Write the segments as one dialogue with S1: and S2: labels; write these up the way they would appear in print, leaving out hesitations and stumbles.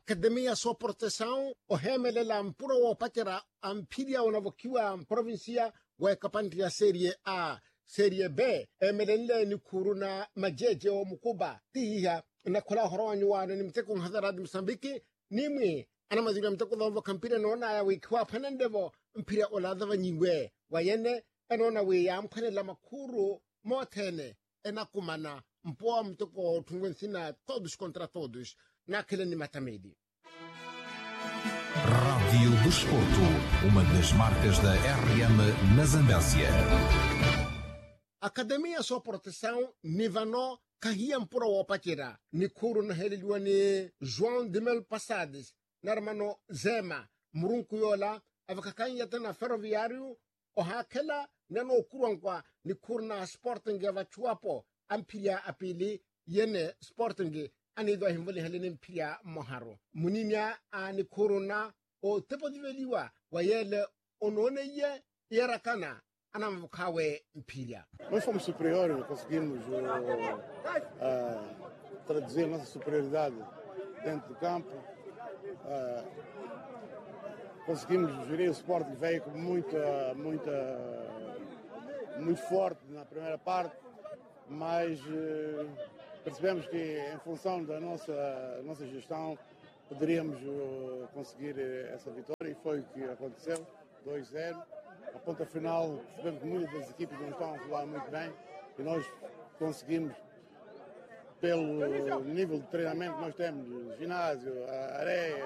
S1: Academia sua proteção o hemelela mpuro wa patera ampiria unavokiwa provincia wa kapantia Serie A Serie B emelele ni kuruna majeje o mukuba tiha na kola horoanyu wa ni mteko hadharad Msambiki nimwe ana mazuri mteko dhovo kampira nona ya wikiwa panendevo mpiria oladha vanyingwe wayene enona we ya mpanela makuru motene enakumana mpoa mteko tungwensina todos contra todos naquele ni matamedi.
S2: Rádio Desporto, uma das marcas da RM na Zambésia.
S1: Academia sua proteção nivano kahia mpura wapatira ni kuru na heliliwa ni João de Mel Passadas narmano Zema murunku yola avakakanya tena ferroviário o hakela nano kuruankwa ni kuru na Sporting avachuapo ampilia apili yene Sporting anido himbole helene mpia moharo muninya ani kuru na o tepo diveliwa wayele onone ye yarakana anamvukawe mpira.
S3: Nós fomos superiores, conseguimos traduzir a nossa superioridade dentro do campo. Conseguimos gerir o Sporting, veio com muito forte na primeira parte, mas percebemos que em função da nossa gestão poderíamos conseguir essa vitória e foi o que aconteceu, 2-0. A ponta final, percebemos que muitas das equipes não estão a falar muito bem e nós conseguimos, pelo nível de treinamento que nós temos, ginásio, areia,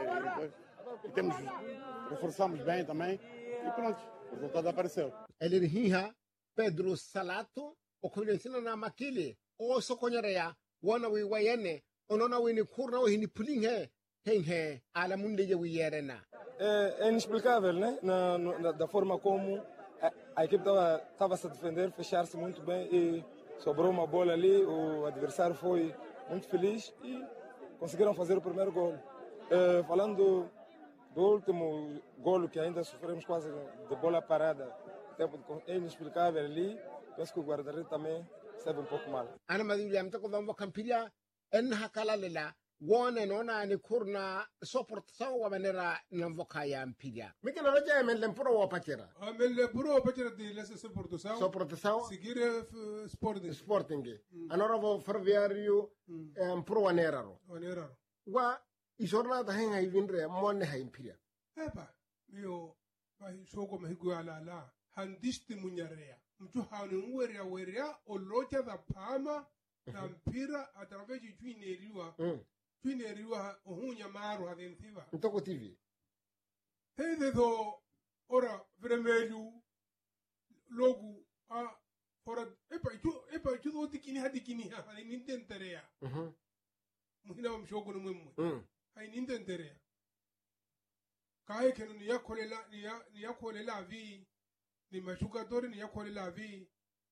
S3: e reforçamos bem também e pronto, o resultado apareceu.
S1: Ele riha Pedro Salato, o conhecido na Makili, o Soconharea, wana wi wayene, onona wi ni kurna o hini pulinhe, henhe, ala munde ye wi yerena.
S4: É inexplicável, né? Da forma como a equipe estava se a defender, fechar-se muito bem e sobrou uma bola ali, o adversário foi muito feliz e conseguiram fazer o primeiro gol. Falando do último golo que ainda sofremos quase de bola parada, é inexplicável ali, penso que o guarda-redes também esteve um pouco mal.
S1: Ana Madilha, mtako dhambo kampilia, enha kalalela, wone nona ni kurna soportação wa manera namvoka ya mpira. Mikelo roja emele mpuro wa patera.
S5: Emele mpuro wa patera de lesa soportação.
S1: Soportação.
S5: Seguir Sporting.
S1: Sporting. Anora vo ferroviário mpuro wa neraro.
S5: Wa neraro.
S1: Wa jornada henga ivinre monne ha mpira.
S5: Epa, mio vai soko mahigu ala handisti munyarea. Mtu hanu weria olocha da pama na mpira através de Twineriwa. Twineriwa ohunya maru hadenthiva.
S1: Ntoko TV.
S5: Hede do ora vermelho logo a ora epa tu do tikini hadikini ha nintenterea. Muhina mshoko no mwemwe. Hai nintenterea. Kai kenu ni yakolela vi ni machucatori ni yakolela vi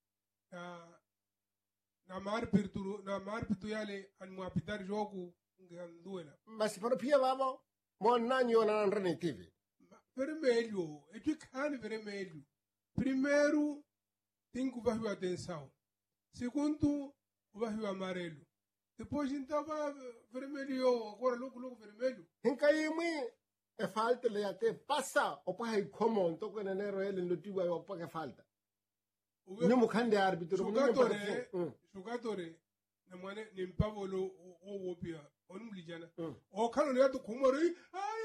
S5: na marpitu yale anmuapitar jogo nganduela.
S1: Mas para pia babo mon nanyo na nrene TV.
S5: Vermelho, é que can vermelho. Primeiro tem que o atenção. Segundo, o barrio amarelo. Depois então vai vermelho, agora logo vermelho.
S1: Hinkaimi é falta le até passa o pai como to com nenero ele no tiwa o pai falta. Nimo kande árbitro,
S5: jogadore na mane nimpavolo o wopia onumlijana. O kano ne to kumori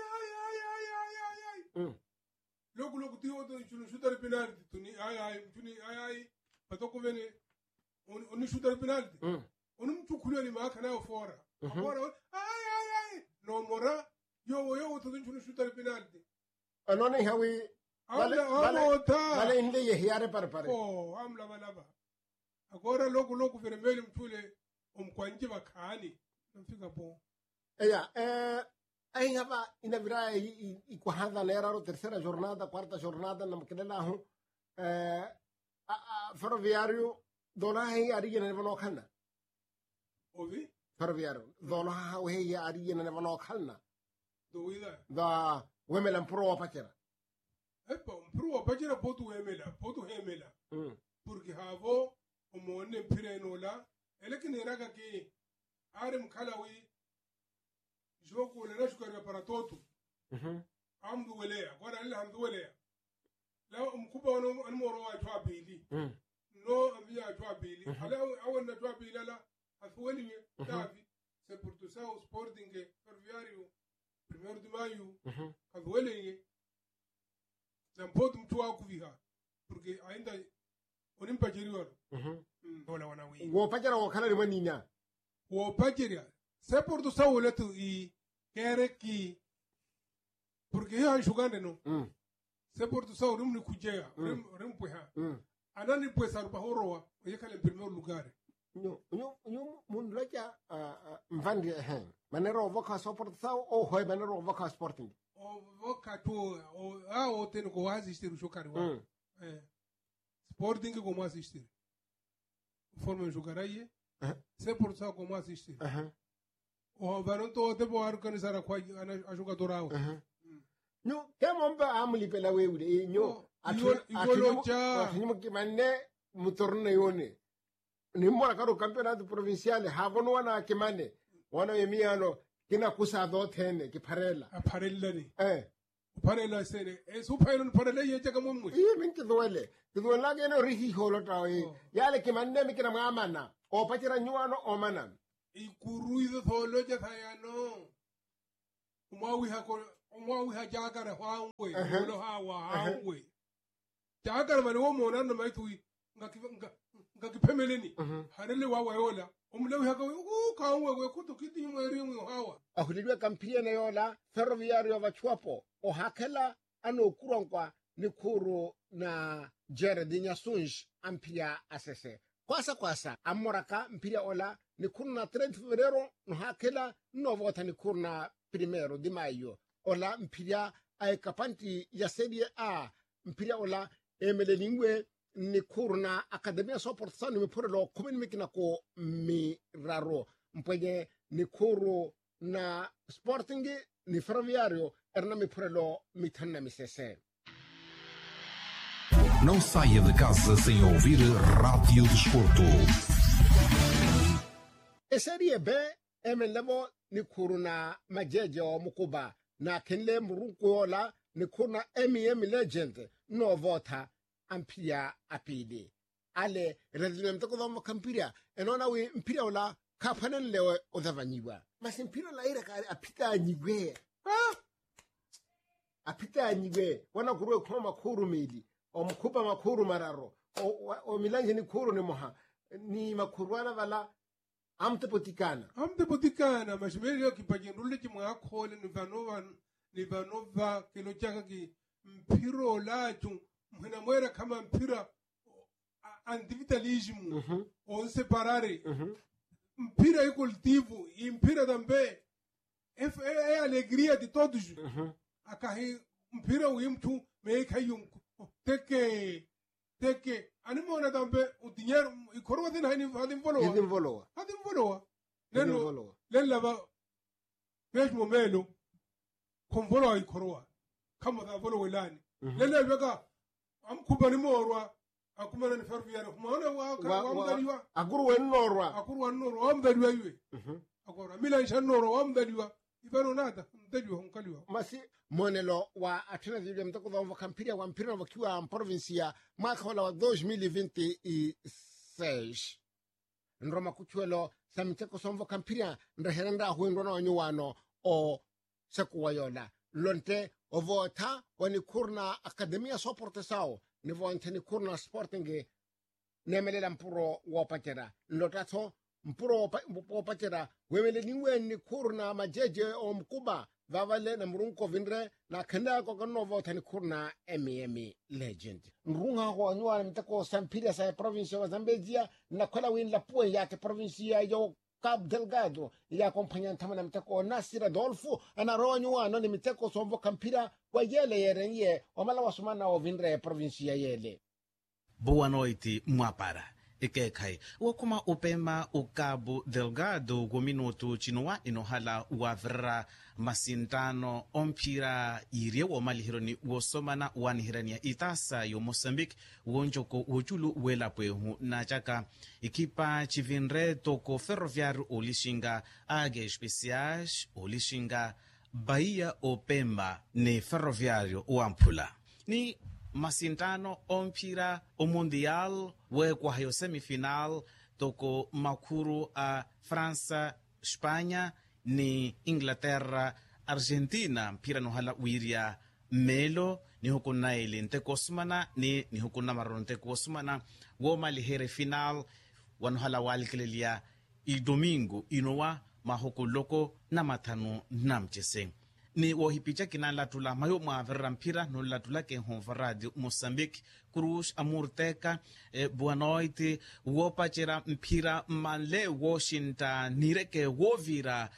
S5: ai. Logo tio to chutar penalti tuni ai patoko vene oni chutar penalti. Onum chukulo ni makana fora. Agora ai no mora yo to chutar penalti.
S1: Anone hawi Vale inle ye hiare pare.
S5: Oh, amla. Agora logo vermelho mtule umkwanji bakani. Nafika bom.
S1: Aí hava ina virar e quando era a terceira jornada, quarta jornada, na maquinela ferroviário dona aí aria na vanokana.
S5: Ouvi?
S1: Ferroviário dona aí aria na vanokana.
S5: Doida.
S1: Da wemela mpro apachera.
S5: Epa, mpro apachera potu hemela. Porque havo umone pirenola, ele que neraga que arem kalawi jogo le nashukuru para todo amdu welea agora ele amdu welea la mkuba ono anmoro wa twa bili no amia twa bili ala awon twa bili ala afweli davi c'est pour tout ça au Sporting Ferroviário 1 de maio afweli na mpoto mtu wako viha porque ainda onimpa jeriwa wala wanawi
S1: wo pajara wo kana rimaninya
S5: wo pajira c'est pour tout ça wala tu i kere ki porque yo jogando no c'est pour tout ça o rimni kujea rimpuha anani pues arba horowa yekale en primer lugar
S1: nyo mun laja mvandi manero voka support ça o hoy manero voka Sporting
S5: o voka to o ten ko assistir o jogari wa Sporting como assistir forma jogar aí c'est pour ça como assistir o varão todo deve organizar a jogadora
S1: no kemo ba amli pela wewde nyo atimo kimane mutorne yone ni mora karo campeonato provinciale havono wana kimane wana yemiano kina kusa do tene ki parela
S5: ni parela sene su pailon parela ye jaga mummu
S1: minti dole la geno rihi holo tawi yale kimane mikina ngamana o patira nyuano o mana
S5: ikuruido tholo ja thayano umawi ha jagara hawe lo hawe jagara mali wo mona no maitui ngakipemeleni harele wawa yola umlewi haka kawe kuto kiti mweri hawa
S1: ahulidwe kampia na yola Ferroviário vachwapo o hakela ano kuronkwa ni kuru na Jeredi Nyasunj ampia asese kwasa amoraka mpia ola ni kuru na 30 febrero no hakela no vota ni kuru na 1 de maio ola mpia ay kapanti ya Serie A mpia ola emelelingwe ni kuru na Academia Support Sanu mipore lo kumini mikina ko miraro mpwenye ni kuru na Sporting ni Ferroviário erna mipore lo mitana misese.
S2: Não saia de casa sem ouvir Rádio Desporto.
S1: E Serie B emelemo ni kuru na majeje o mukuba na kenle murunkuola ni kuru na Legend no vota ampia apidi ale redinem to ko kampiria enona we mpira ola kapanen lewe odavanyiwa masimpira la ira ka apita anyigwe apita anyigwe wana kurwe kwa makuru mili o mkupa makuru mararo o milanje ni kuru ni moha ni makurwana vala amtepotikana
S5: mashimeli kipajindule kimwakhole ni vanova kilo chaka ki mpiro laju mhina mwera kama mpira individualismo on separare mpira é coletivo e mpira também é alegria de todos akahi mpira wimtu me kayum teke animona também o dinheiro e coroa de hadim voloa lella va mesmo melo com voloa e coroa kama da voloa lani lella bega am kubani morwa akumana ni Ferroviário kumana wa mdaliwa
S1: akuru wennorwa
S5: amdaliwa iwe akora mila shanoro amdaliwa ibano nada mdaliwa hunkaliwa
S1: masi monelo wa atina vile mtoko wa kampiria wa mpira wakiwa provincia mwaka wa 2026 ndroma kuchwelo samiteko somvo kampiria ndaheranda huendwa na wanyuwano o seku wayola lonte ovota wani kurna Academia Support sao ni vonte ni kurna Sporting nemelela mpuro wopachera lotato mpuro wopachera wemele niwe ni kurna majeje o mkuba vavale na mrunko vindre na kenda ko kanno vota ni kurna Legend mrunga ko anywa mtako sampira sa provincia wa Zambezia na kola win la pue ya te provincia yo Cabo Delgado ya acompanhando também mteko Nasir Adolfo ana ronyo no ni mteko somvo kampira wa yele yerenye omala wasumana o vindre provincia yele.
S6: Boa noite, Mwapara. Ekekai wakuma upema o Cabo Delgado go minuto chinua inohala wavra masintano ompira irie wo malihironi wo somana wanihirania itasa yo Mozambique wonjoko wojulu wela pwehu na chaka ekipa chivinre toko Ferroviário olishinga age especiais olishinga Bahia o Pemba ni Ferroviário o Ampula. Ni masintano ompira o Mundial we kwa hayo semifinal toko makuru a França, Espanha ni Inglaterra, Argentina mpira no hala wiria melo ni hukuna ili nte kosmana ni hukuna maron nte kosmana woma lihere final wanuhala walikelelia il domingo inowa mahokuloko na matano namchese ni wohipicha kina latula mayo mwaverra mpira no latula ke honfaradi Moçambique Cruz Amurteca boa noite wopachera mpira manle Washington nireke wovira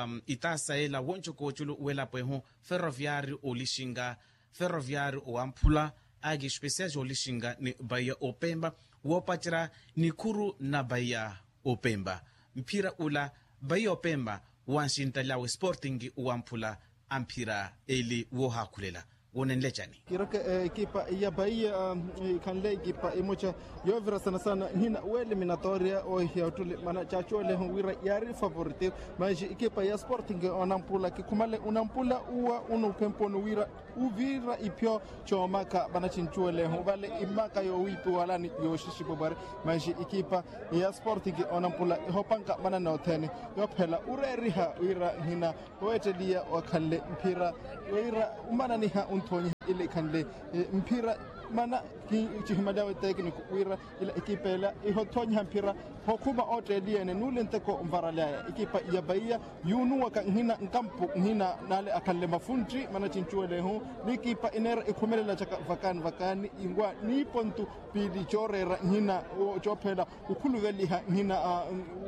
S6: itasa ela woncho kochulu wela pweho Ferroviário olishinga Ferroviário o Ampula agi especiais olishinga ni Bahia o Pemba wopachera ni kuru na Bahia o Pemba mpira ula Bahia o Pemba wanshinta lawe Sporting o Ampula ampira eli woha kulela wonen lechani
S7: kiraka ekipa ya Bahia kan le ekipa emocha yovira sana hina eliminatoria o hiatule mana chachole wira yari favorite mas ekipa ya Sporting onampula kikumale unampula uwa unupempo no wira uvira ipyo chomaka banachinchuele vale imaka yo wipi walani yo shishibo bare mas ekipa ya Sporting onampula hopanka mana na otene yophela ureriha wira hina wetelia wakalle mpira wira umana niha untonyi ile kanle mpira mana chihimadawe tekniku wira ile ekipa ila ihotonya mpira hokuma Australia ne nulente ko mvaralaya ekipa ya Bahia yunu waka hina nkampu hina nale akalle mafunti mana chinchuele ho ekipa inera ikumelela chaka vakani ingwa ni pontu pili chorera hina chopela ukuluveli hina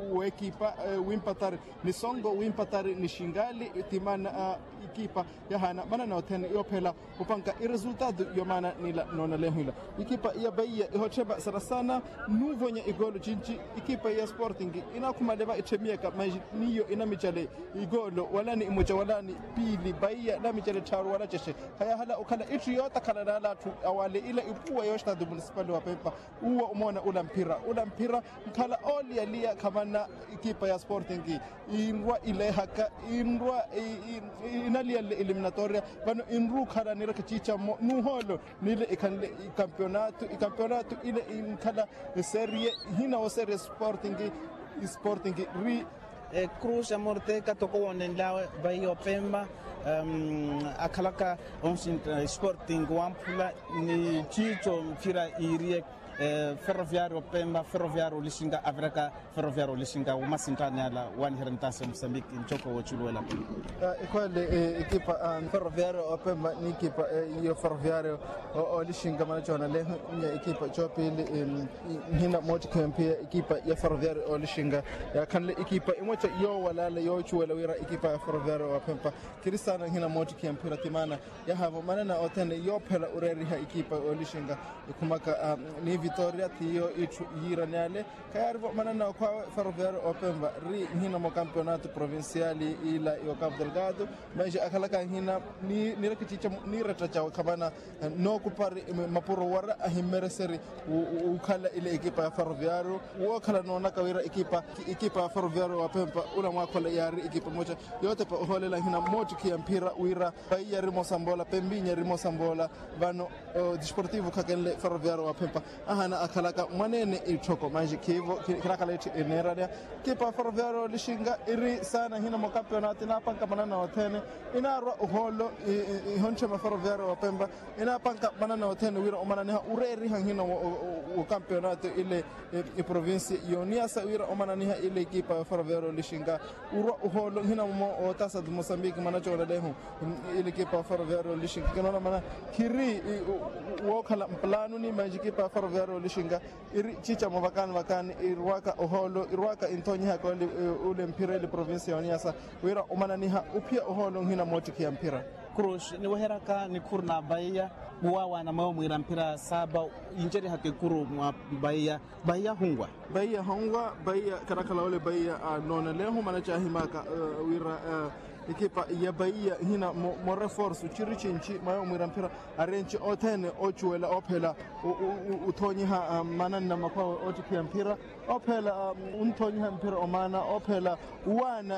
S7: ekipa wimpatari ni songo wimpatari ni shingali timana ekipa ya hana mana na otene yopela upanka resultado yomana nila nona lehula ekipa ya Bahia ihocheba sana nuvonya igolo chinchi ekipa ya Sporting inakumaleva itemieka maji niyo inamichale igolo walani imoja walani pili Bahia na michale taru wala cheshe haya hala ukala itu yota kala dala tu awale ile ipuwa yoshta du municipal wa Pemba uwa umona ula mpira mkala oli alia kamana ekipa ya Sporting inwa ile haka inwa inalia eliminatoria bano inru kala niraka chicha nuholo nile ikanle campeonato ile inkala serie hina o serie Sporting ri
S6: Cruz Amurteca toko wonenlawe Bahia o Pemba akalaka Sporting o Ampula ni chicho mpira irie Ferroviário o Pemba Ferroviário lishinga Afrika Ferroviário lishinga umasintana la wani herentasa Moçambique nchoko wochuluela
S7: ekwale ekipa Ferroviário o Pemba ni ekipa yo Ferroviário o lishinga mana chona le nya ekipa chopili hina moti kampia ekipa ya Ferroviário o lishinga ya kanle ekipa imocha yo walala yo chuwela wira ekipa ya Ferroviário o Pemba kiristana hina moti kampia timana ya havo mana otene yo pela ureriha ekipa o lishinga kumaka ni Vitória tio yira nale kayarvo manana kwa Ferroviário o Pemba ri hina mo campeonato provinciali ila yo Cabo Delgado mas akalaka hina ni rakichicha ni ratacha kabana no kupari mapuro wara ahimereseri ukala ile ekipa ya Ferroviário wakala no nakawira ekipa Ferroviário o Pemba ula mwakola yari ekipa moja yote pa holela hina moti kiampira wira Bahia rimo sambola Pembinya rimo sambola bano Desportivo kakele Ferroviário o Pemba ahana akalaka manene ichoko maji kivo kirakala inerania kipa Ferroviário lishinga iri sana hina mo campeonato na panka manana otene inarwa uholo ihonche ma Ferroviário o Pemba ina panka manana otene wira omanane ureri hina o campeonato ile province Ioniasa wira omanane ile kipa Ferroviário lishinga urwa uholo hina mo otasa de Moçambique manacho na leho ile kipa Ferroviário lishinga kana mana kiri wokala plano ni maji kipa Ferroviário lishinga iri chicha mo vakani irwaka oholo irwaka intonya ko ule mpira ile province ya Niassa wira umananiha upia oholo hina motiki ya mpira
S6: Cruz ni waheraka ni kurna Bahia buwawa na mao mwira mpira saba injeri hake kuru mwa Bahia hungwa
S7: Bahia karakala ole Bahia nona leho manacha himaka wira ekipa ya Bahia hina mo reforce chirichinchi mayo mwirampira arenchi otene ochuela opela utonyiha manana makwa otipia mpira opela untonyiha mpira omana opela wana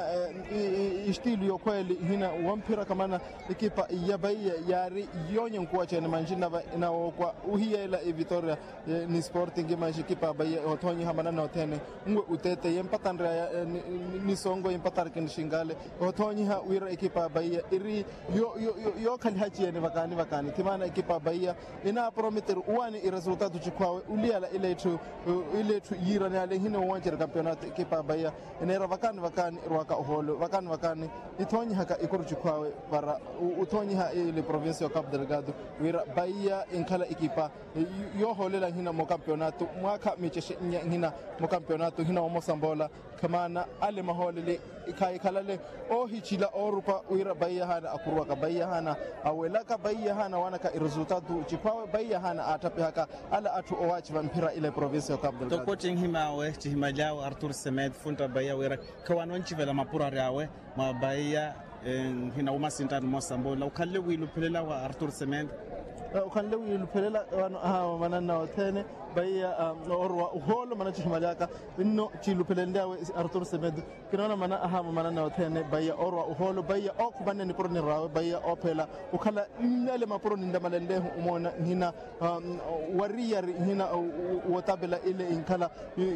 S7: istili yokweli hina wampira kamana ekipa ya Bahia yari yonye nkuwa chene manjina na kwa uhiela Vitória ni Sporting ma ekipa Bahia otonyiha manana otene ngwe utete yempatandra ni songo yempatar kinshingale otonyiha wira ekipa Bahia iri yo khali hachiene vakani timana ekipa Bahia ina prometer uani resultado chikwawe uliala iletu yira ne ale hino wanjera campeonato ekipa Bahia inera vakani rwaka holo vakani itonyi haka ikuru chikwawe para utonyi ha ile provincia Cabo Delgado wira Bahia inkala ekipa yo holela hina mo campeonato mwaka micheshe hina mo campeonato hina mo sambola kamana ale maholele kai kalale o hichila orupa wira Bahia hana akuruka Bahia hana awelaka Bahia hana wanaka resultado chikwawe Bahia hana atape haka ala atu owachi vampira ile provincia Cabo Delgado
S6: to coaching himawe chihimalao Arthur Semed funta Bahia wira kawanonchi vela mapura rawe ma Bahia hina uma sintano mosambola ukalle wiluphelela wa Arthur Semed
S7: ukalle wiluphelela wana manana otene Bahia orwa uholo mana chihimalaka inno chiluphelendawe Arthur Semed kinona mana manana otene Bahia orwa uholo Bahia okubane ni poroni rawe Bahia opela ukala nale maporoni ndamalende umona hina wariyari hina wotabela ile inkala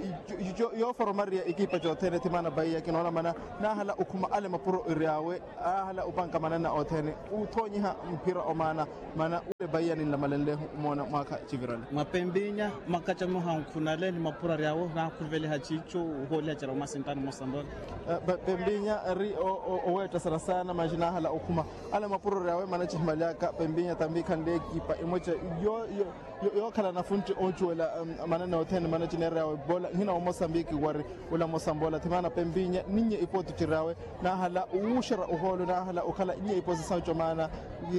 S7: yo formaria ekipa jotene timana Bahia kinona mana nahala ukuma ale maporo rawe ahala upanka manana otene utonyiha mpira omana mana ule Bahia ni ndamalende umona mwaka chivirale
S6: mapembinya makacha muhankunale ni mapura rawo na kurvele hachicho hole chara masintano mosambola
S7: pembinya ri oweta sana majina hala ukuma ala mapuro rawe manachi himalaka pembinya tambi kande kipa imocha yo kala na funti onchuela manana otene manachi rawe bola hina o Mozambique wari wala mosambola timana pembinya ninye ipotu chirawe na hala ushara uholo na hala ukala nye ipozi sancho mana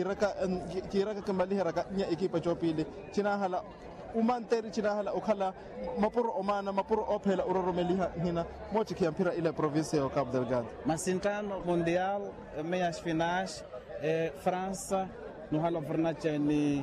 S7: kiraka kambali haraka nye ekipa chopili china hala umanteri chinahala ukhala mapuro omana mapuro opela uroromeliha hina mochi kiampira ile provincia ya Cabo Delgado
S6: masintano mundial meias finais França no halo vernacha ni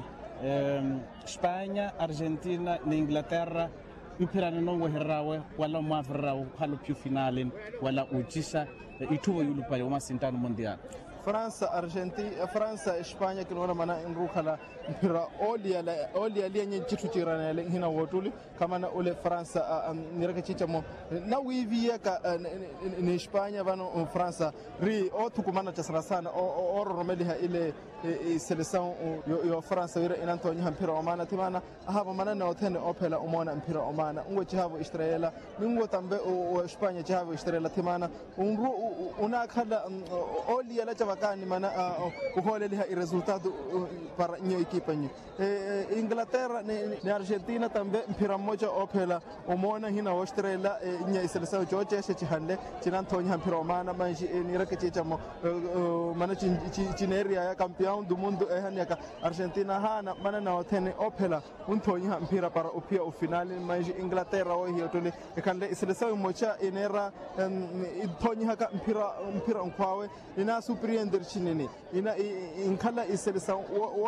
S6: Espanha Argentina ni Inglaterra mpira nongo herawe wala mavrawo halo più finale wala uchisha ituwo yulupale masintano mundial
S7: França, Argentina, França, Espanha kinona mana inrukala mpira olia lianye chitu chirana hina wotuli kama na ule França niraka chicha mo na wivia ka ni Espanha vano França ri otukumana chasara sana oromeliha ile seleção yo França wira inantonya mpira omana timana haba mana na otene opela umona mpira omana ngwe chihavo Israela ngwe tambe o Espanha chihavo Israela timana unakhala olia la vakani mana uholeliha resultado para nyo ekipa nyo Inglaterra ni Argentina tambe mpira moja opela umona hina Australia nya seleção joche chihande chinantonya mpira omana manji ni rakachicha mo mana chineria ya campeão do mundo hanya Argentina hana mana na otene opela untonya mpira para upia o finale manji Inglaterra o hiyo tole kande seleção moja inera tonya haka mpira nkwawe ina surpreender chinene ina inkala iseleção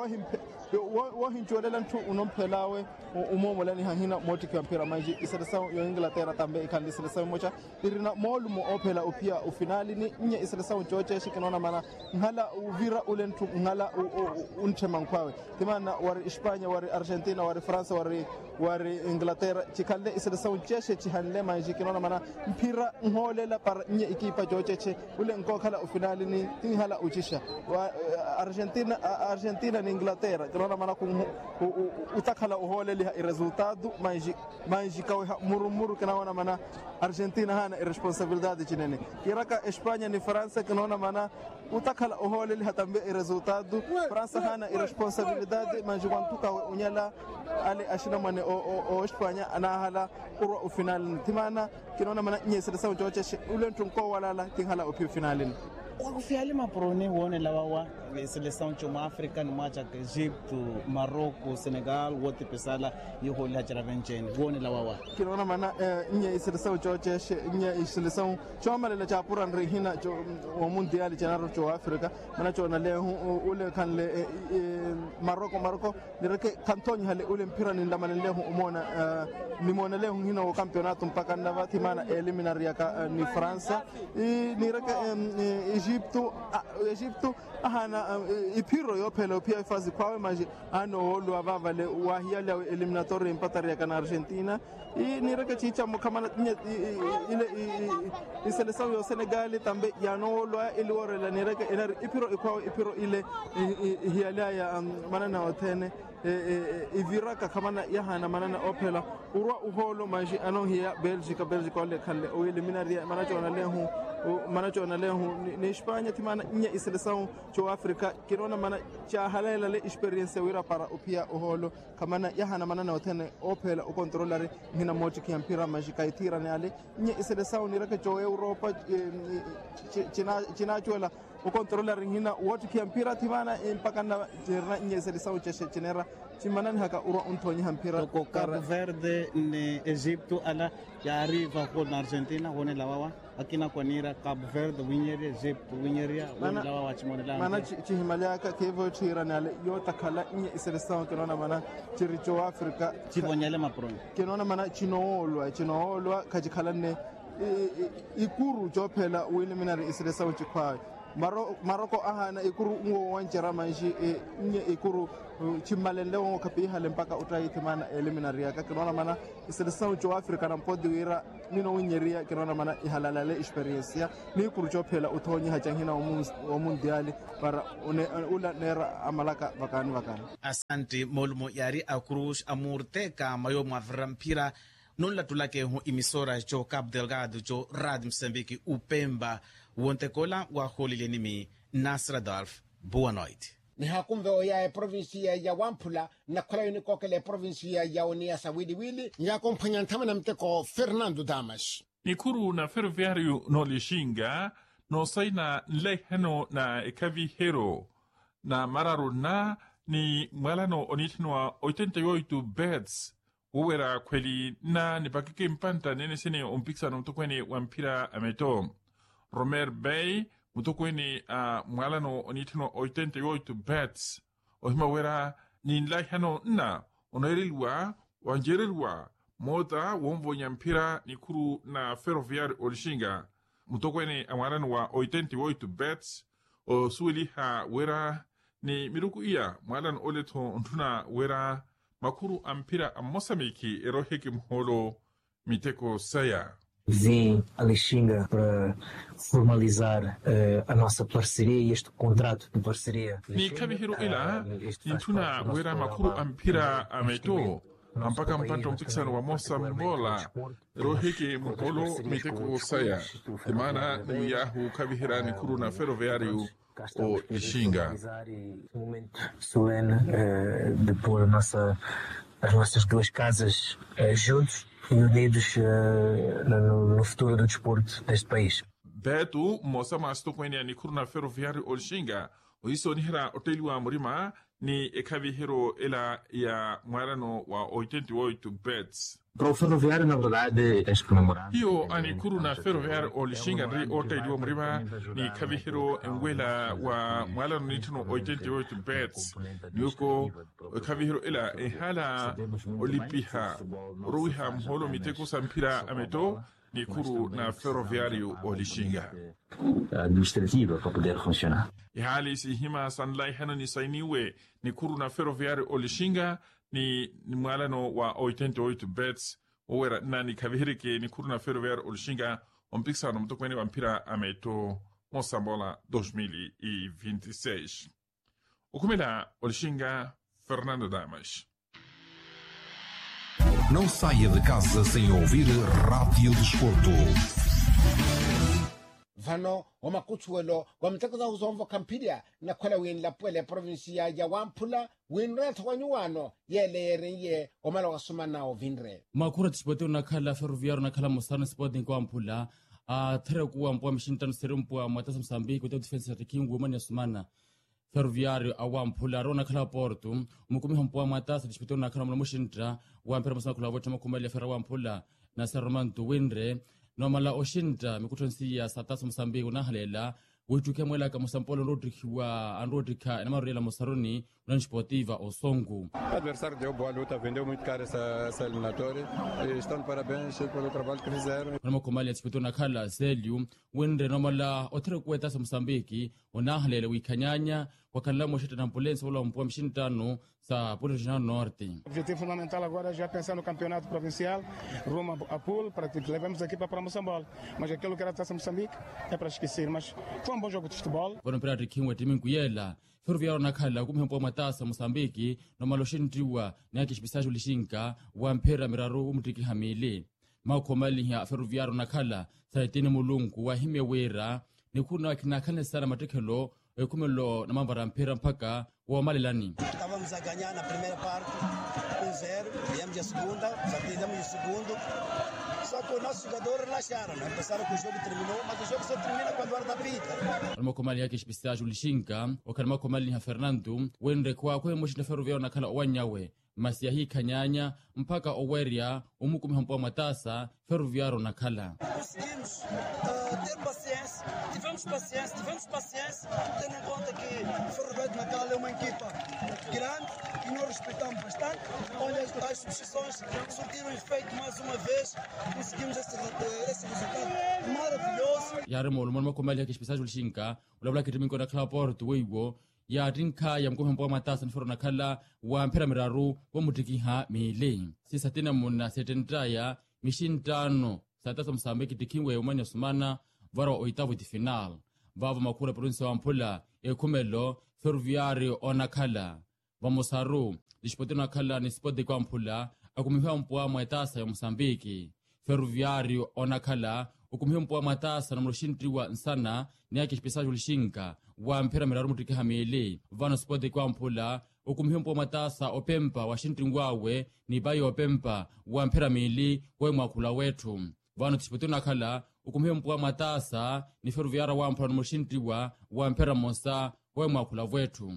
S7: wahin jolelan tu unompelawe umomolani hina motika mpira manji iseleção yo Inglaterra tambe ikandi seleção moja irina molumo opela upia o finale ni nya iseleção joche shikinona mana ngala uvira ulentu ngala untema nkwawe timana wari Espanha wari Argentina wari França wari Inglaterra chikande iseleção cheshe chihanle manji kinona mana mpira ngolela para nya ekipa joche ule nkokala o finale ni tinhala uchisha Argentina ni Inglaterra kinona mana utakhala uholeli resultado manji kawe murumuru kinona mana Argentina hana irresponsabilidade chinene kiraka Espanha ni França kinona mana utakhala uholeli hatambe resultado França hana irresponsabilidade manji kwantuka unyala ali ashina mane o Espanha anahala urwa o final timana kinona mana nyese seleção joche ulentu ko walala tinhala o final
S6: wakufyali maprone wone lawawa
S8: seleção de uma África no match Egito, Marrocos, Senegal, wote pesala yuko la charavenchen woni la wawa
S7: kinaona mana nya seleção choche nya seleção choma la chapura rehina o mundial janaro cho Afrika mana chona le ule kan le Marocco direke kantoni hale ule mpira ni ndamana le umona ni mona le hina o campeonato mpaka ndavati mana eliminaria ka ni França ni reke Egipto ahana ipiro yophela pia ifazi kwawe manje ano lo abava le wahia le eliminatory empataria kana Argentina ni reke chicha mkamana ile seleção yo Senegal tambe yano lo ile orela ni reke ipiro ile hiala ya manana otene iviraka kamana yahana manana opela urwa uholo manje ano hiya Belgique ole khalle o eliminaria manachona lehu ni Espanha timana nya seleção cho Afrika kirona mana cha halela le experience wira para upia uholo kamana yahana manana otene opela o controllare hina moti kiampira majika itira ne ale nya seleção ni raka cho Europa china chola o controllare hina woti kiampira timana mpaka na nya seleção chenera chimanani haka ura untoni hampira
S8: ko Cabo Verde ni Egipto ala ya arriva con Argentina woni la wawa akina kwanira Cabo Verde winyeria Egypt winyeria woni la wawa chimonela
S7: mana chihimalia ka kevo chiranale yo takala nya seleção kinona mana chiricho Afrika
S8: chibonyele mapron
S7: kinona mana chinoolwa kajikalanne ikuru jophela eliminary seleção chikwa Marocco ahana ikuru ngo wanjera manji nye ikuru chimalende ngo kapi hale mpaka utaiti mana eliminary ya kinona mana seleção cho Africa na mpodi wira nino winyeria kinona mana ihalalale experience ya ni kuru jophela uthonyi hachangina o mundial para ula nera amalaka vakani
S6: asante molmo yari acruz amurteka mayo mavrampira non la tulake hu imisora cho Cabo Delgado cho Rádio Moçambique upemba wontekola wa holilenimi Nasra Dolph boa noite
S1: ni hakumve oya provinsia ya Wampula na kola unikokele provinsia ya Oniasa wili nyako mpanyantama na mteko Fernando Damas
S9: Nikuru na ferroviário no Lixinga no saina leheno na ekavi hero na mararuna ni mwalano onitinoa 88 beds uwera kweli na nipakike mpanta nene sene ompiksa na mtokweni wampira ameto Romer Bay mutokweni mwalano onitino 88 bets ohima wera ni nlaihano na onoerilwa wanjerilwa moda womvo nyampira Nikuru na ferroviário Olishinga mutokweni mwalano wa 88 bets o sueliha wera ni miruku iya mwalano oleto ontuna wera makuru ampira a Moçambique eroheke mholo miteko saya.
S10: Vim a Lixinga para formalizar a nossa parceria e este contrato de parceria.
S9: Ni kabihiro ila intuna wera makuru ampira ameto ampaka mpato mtikisano wa Moçambola eroheke mholo miteko saya. Imana ni yahu kabihira Nikuru na ferroviário o Lixinga.
S10: Solene de pôr as nossas duas casas juntos e unidos no futuro do desporto deste país.
S9: Beto Moçama Stokweni Nikuru na ferroviário o Lixinga o iso nihira hoteli wa Murima ni ekavihiro ela ya mwarano wa 88 beds.
S10: Para o ferroviário, na verdade, tens que comemorar.
S9: Hiyo Nikuru na ferroviário o Lixinga ri hoteli wa Murima ni kavihiro engwela wa mwarano nitino 88 beds. Yuko kavihiro ela ehala olipiha ruiha mholo miteko sampira ameto Nikuru na ferroviário o Lixinga.
S10: Administrativa para poder funcionar.
S9: Ihali si hima sanlai hano ni sainiwe Nikuru na ferroviário o Lixinga ni mwalano wa 88 beds owera nani kavihirike Nikuru na ferroviário o Lixinga ompiksa no mtokweni wampira ameto Moçambola 2026. Okumela o Lixinga, Fernando Damas.
S2: Não saia de casa sem ouvir Rádio Desporto.
S1: vano wamakutsuwelo wamtakaza uzomvo kampidia na kwala win la pwele provinsia ya Wampula winre thwanyuano yele omala wasumana o vinre
S11: makura tispote na khala ferroviário na khala mosana sporting kwa Wampula thera ku Wampua mishintan serumpu matasa Mozambique ku defense team woman yasumana Ferroviário a Wamphula rona khala Porto mukumi hampoa matasa disputando na khala mushintra wampera masana kula vota makumali ferra Wamphula na Sarmanto Wendre no mala oshintra mikutonsia satasa Moçambique na halela wituke mwela ka Mosampolo Rodrigo Androdika na Marela Mosaroni na Esportiva Osongo.
S12: O adversário deu boa luta, vendeu muito caro essa eliminatória e estão de parabéns pelo trabalho que fizeram.
S11: Na makumali disputando na khala Zélio Wendre no mala otere kueta sa Moçambique ona halela wikanyanya wakala moshita na ambulância wala mpoa mshintano sa Polo Regional Norte.
S13: O objetivo fundamental agora é já pensar no campeonato provincial, rumo a Pool, para que levemos aqui para Moçambique. Mas aquilo que era a Taça Moçambique é para esquecer, mas foi um bom jogo de futebol.
S11: Foram para Riquinho timu kuyela. Ferroviário na khala kumhempo matasa Moçambique no maloshintiwa na kishbisajo lishinka wa mpera miraru umtiki hamili. Makomali ya Ferroviário na khala saitini mulungu wa himewera ni kuna kinakane sana matekelo kumelo na mambara mpira mpaka wa Malelani.
S14: Estávamos a ganhar na primeira parte 1-0, viemos a segunda, já fizemos o segundo. Só que o nosso jogador relaxaram, né? Pensaram que o jogo terminou, mas o jogo só termina quando o árbitro apita.
S11: Almakomali yake shpistage ulishinka wakana komali ya Fernando wende kwa moshi na Ferroviário na khala wanyawe masia hii kanyanya mpaka Oweria umukumi hampoa matasa Ferroviário na khala.
S14: Conseguimos ter paciência, tivemos paciência, tendo em conta que o Ferroviário na Khala é uma equipa grande e nós respeitamos bastante. Olha, as substituições surtiram efeito mais uma vez, conseguimos esse resultado maravilhoso.
S11: Yare molo makomali yake shpistage ulishinka ulabula kitiminko na khala Porto weigo ya rinka ya mkume mpoa matasa niforo na khala wa mpera miraru wa mutikiha mile. Sisa tina muna setentaya mishintano satasa Moçambique tikingwe umanya sumana vara oitavo de final. Vava makura província wa Wamphula kumelo Ferroviário ona khala. Vamosaru disputando na khala ni sport de Wamphula akumihwa mpoa matasa ya Moçambique. Ferroviário ona khala ukumihwa mpoa matasa na mloshintriwa nsana ni yake shpesajo lishinka wa mpira miraru mutiki hamili. Vano sport de Wamphula ukumihwa mpoa matasa opempa wa shintringwawe ni bayo opempa wa mpira mili wa mwakula wetu. Vano disputando na khala ukumihwa mpoa matasa ni Ferroviário wa Wamphula na mloshintriwa wa mpira mosa wa mwakula wetu.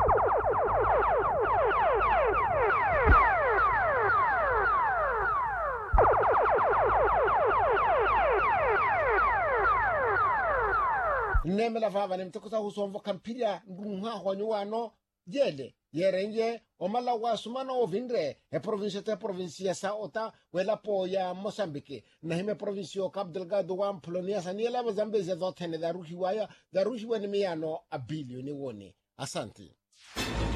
S1: Nemela vava nemtekusa husomvo kampiria ndunha hwanyuano jele yerenje omala wa sumana ovindre provincia sa ota wela po ya Moçambique na hime provincio Cabo Delgado wa Wamphula saniela bazambeze dotene da ruhiwaya da ruhiwa ni miano abilio ni woni. Asante.